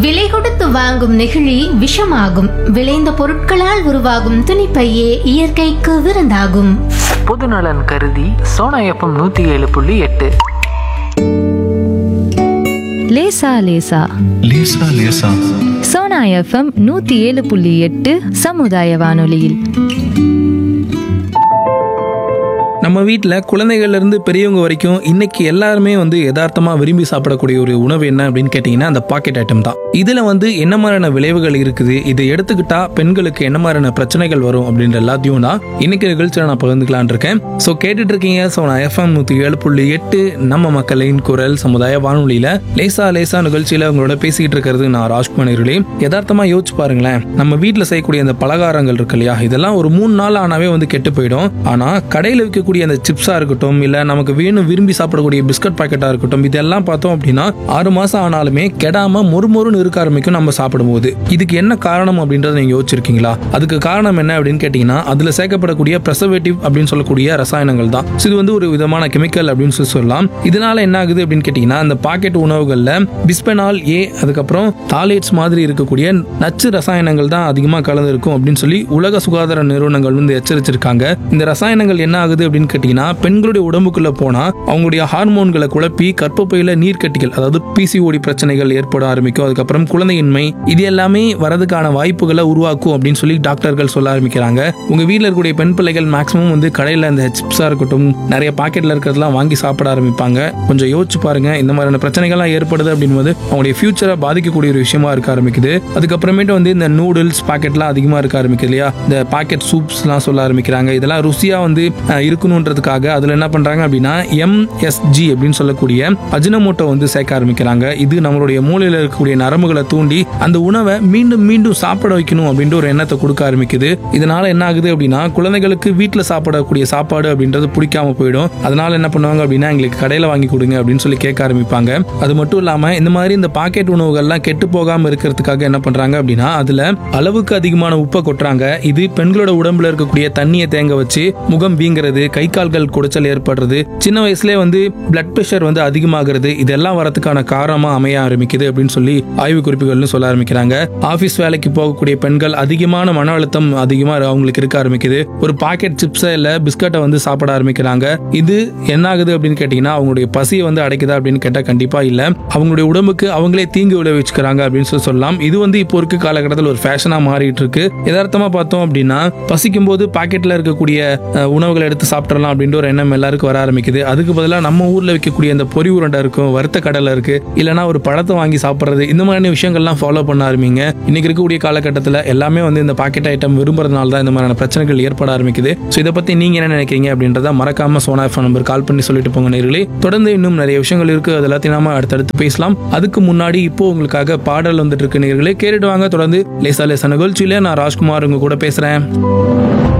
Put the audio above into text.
விலை கொடுத்து வாங்கும் நெகிழி விஷமாகும். விளைந்த பொருட்களால் உருவாகும் துணிப்பையே இயற்கைக்கு விருந்தாகும். பொதுநலன் கருதி சோனா எஃப்எம் 107.8. லேசா லேசா லேசா லேசா சோனா எஃப்எம் 107.8 சமுதாய வானொலியில். நம்ம வீட்டில் குழந்தைகள்லேருந்து பெரியவங்க வரைக்கும் இன்னைக்கு எல்லாருமே யதார்த்தமாக விரும்பி சாப்பிடக்கூடிய ஒரு உணவு என்ன அப்படின்னு கேட்டிங்கன்னா அந்த பாக்கெட் ஐட்டம் தான். இதில் என்ன மாதிரியான விளைவுகள் இருக்குது, இதை எடுத்துக்கிட்டா பெண்களுக்கு என்ன மாதிரியான பிரச்சனைகள் வரும் அப்படின்ற எல்லாத்தையும் தான் இன்னைக்கு நிகழ்ச்சியில் நான் பகிர்ந்துக்கலான் இருக்கேன். ஸோ கேட்டுட்டு இருக்கீங்க. ஸோ நான் எஃப்எம் 107.8 நம்ம மக்களின் குரல் சமுதாய வானொலியில் லேசா லேசா நிகழ்ச்சியில் உங்களோட பேசிக்கிட்டு இருக்கிறது நான் ராஜ்குமார். யதார்த்தமாக யோசிச்சு பாருங்களேன், நம்ம வீட்டில் செய்யக்கூடிய அந்த பலகாரங்கள் இருக்கு இல்லையா, இதெல்லாம் ஒரு 3 நாள் ஆனாவே கெட்டு போயிடும். ஆனால் கடையில் விற்கக்கூடிய அந்த சிப்ஸா இருக்கட்டும், இல்ல நமக்கு வேணும் விரும்பி சாப்பிடக்கூடிய பிஸ்கட் பாக்கெட்டா இருக்கட்டும், இதெல்லாம் பார்த்தோம் அப்படின்னா 6 மாசம் ஆனாலுமே கெடாம மொறுமொறுன்னு இருக்க ஆரம்பிக்கும் நம்ம சாப்பிடும்போது. இதுக்கு என்ன காரணம் அப்படின்றத நீங்க யோசிச்சிருக்கீங்களா? அதுக்கு காரணம் என்ன அப்படின்னு கேட்டீங்கன்னா அதுல சேர்க்கப்படக்கூடிய பிரசர்வேட்டிவ் அப்படின்னு சொல்லக்கூடிய ரசாயனங்கள் தான். இது ஒரு விதமான கெமிக்கல் அப்படின்னு சொல்லலாம். இதனால என்ன ஆகுது அப்படின்னு கேட்டீங்கன்னா அந்த பாக்கெட் உணவுகள்ல பிஸ்பெனால் ஏ, அதுக்கப்புறம் தாலேட்ஸ் மாதிரி இருக்கக்கூடிய நச்சு ரசாயனங்கள் தான் அதிகமா கலந்து இருக்கும் அப்படின்னு சொல்லி உலக சுகாதார நிறுவனங்கள் எச்சரிச்சிருக்காங்க. இந்த ரசாயனங்கள் என்ன ஆகுது அப்படின்னு கேட்டீங்கன்னா பெண்களுடைய உடம்புக்குள்ள போனா அவங்களுடைய ஹார்மோன்களை குழப்பி கர்ப்பப்பையில நீர்க்கட்டிகள், அதாவது பிசிஓடி பிரச்சனைகள் ஏற்பட ஆரம்பிக்கும். அதுக்கப்புறம் குழந்தையின்மை, இது எல்லாமே வரதுக்கான வாய்ப்புகளை உருவாக்கும் அப்படின்னு சொல்லி டாக்டர்கள் சொல்ல ஆரம்பிக்கிறாங்க. உங்க வீட்டில் இருக்கக்கூடிய பெண் பிள்ளைகள் மேக்ஸிமம் கடையில் இந்த சிப்ஸா இருக்கட்டும், நிறைய பாக்கெட்ல இருக்கிறதெல்லாம் வாங்கி சாப்பிட ஆரம்பிப்பாங்க. கொஞ்சம் யோசிச்சு பாருங்க, இந்த மாதிரியான பிரச்சனைகள்லாம் ஏற்படுது அப்படின்போது அவங்களுடைய ஃபியூச்சரை பாதிக்கக்கூடிய ஒரு விஷயமா இருக்க ஆரம்பிக்குது. அதுக்கப்புறமேட்டு இந்த நூடுல்ஸ் பாக்கெட்லாம் அதிகமா இருக்க ஆரம்பிக்குது இல்லையா, இந்த பாக்கெட் சூப்ஸ்லாம் சொல்ல ஆரம்பிக்கிறாங்க. இதெல்லாம் ருசியா இருக்கணும்ன்றதுக்காக அதுல என்ன பண்றாங்க அப்படின்னா எம்எஸ்ஜி அப்படின்னு சொல்லக்கூடிய அஜினமோட்டோ சேர்க்க ஆரம்பிக்கிறாங்க. இது நம்மளுடைய மூளையில இருக்கக்கூடிய நரம்புகளை தூண்டி அந்த உணவை மீண்டும் மீண்டும் சாப்பிட வைக்கணும் அப்படின்ற ஒரு எண்ணத்தை கொடுக்க ஆரம்பிக்குது. இதனால என்ன ஆகுது அப்படின்னா குழந்தைகளுக்கு வீட்டில் சாப்பிடக்கூடிய சாப்பாடு அப்படின்றது பிடிக்காம போயிடும். அதனால என்ன பண்ணுவாங்க அப்படின்னா எங்களுக்கு கடையில வாங்கி கொடுங்க அப்படின்னு சொல்லி கேட்க ஆரம்பிப்பாங்க. அது மட்டும் இல்லாம இந்த மாதிரி இந்த பாக்கெட் உணவுகள்லாம் கெட்டு போகாம இருக்கிறதுக்காக என்ன பண்றாங்க அப்படின்னா அதுல அளவுக்கு அதிகமான உப்பை கொட்டுறாங்க. இது பெண்களோட உடம்புல இருக்கக்கூடிய தண்ணியை தேங்க வச்சு முகம் வீங்கிறது, கை கால்கள் குடைச்சல் ஏற்படுறது, சின்ன வயசுலேயே பிளட் பிரஷர் அதிகமாகிறது, இதெல்லாம் வரதுக்கான காரணமா அமைய ஆரம்பிக்குது அப்படின்னு சொல்லி ஆய்வு குறிப்புகள்னு சொல்ல ஆரம்பிக்கிறாங்க. ஆபீஸ் வேலைக்கு போகக்கூடிய பெண்கள் அதிகமான மன அழுத்தம் அதிகமா அவங்களுக்கு இருக்க ஆரம்பிக்குது. ஒரு பாக்கெட் சிப்ஸை இல்ல பிஸ்கட்டை சாப்பிட ஆரம்பிக்கிறாங்க. இது என்ன ஆகுது அப்படின்னு கேட்டீங்கன்னா அவங்களுடைய பசியை அடைக்குதா அப்படின்னு கேட்டா கண்டிப்பா இல்ல, அவங்களுடைய உடம்புக்கு அவங்களே தீங்கு விளைவிச்சுக்கிறாங்க அப்படின்னு சொல்லலாம். இது இப்போ இருக்க காலகட்டத்தில் ஒரு ஃபேஷனா மாறிட்டு இருக்கு. யதார்த்தமா பார்த்தோம் அப்படின்னா பசிக்கும் போது பாக்கெட்ல இருக்கக்கூடிய உணவுகளை எடுத்து சாப்பிடலாம் அப்படின்ற ஒரு எண்ணம் எல்லாருக்கும் வர ஆரம்பிக்குது. அதுக்கு பதிலாக நம்ம ஊர்ல வைக்கக்கூடிய அந்த பொரி உருண்டை இருக்கும், வறுத்த கடலை இருக்கு, இல்லைன்னா ஒரு பழத்தை வாங்கி சாப்பிட்றது, இந்த மாதிரியான விஷயங்கள்லாம் ஃபாலோ பண்ண ஆரம்பிங்க. இன்னைக்கு இருக்கக்கூடிய காலகட்டத்தில் எல்லாமே இந்த பாக்கெட் ஐட்டம் விரும்புறதுனால தான் இந்த மாதிரியான பிரச்சனைகள் ஏற்பட ஆரம்பிக்குது. ஸோ இதை பத்தி நீங்க என்ன நினைக்கிறீங்க அப்படின்றத மறக்காம சோனா எஃப்எம் நம்பர் கால் பண்ணி சொல்லிட்டு போங்க நேயர்களே. தொடர்ந்து இன்னும் நிறைய விஷயங்கள் இருக்கு, அது எல்லாத்தையும் நாம அடுத்தடுத்து பேசலாம். அதுக்கு முன்னாடி இப்போ உங்களுக்காக பாடல் வந்துட்டு இருக்கு நேயர்களே, கேட்டுட்டு வாங்க. தொடர்ந்து லேசா லேசா நிகழ்ச்சியில நான் ராஜ்குமார் உங்க கூட பேசுறேன்.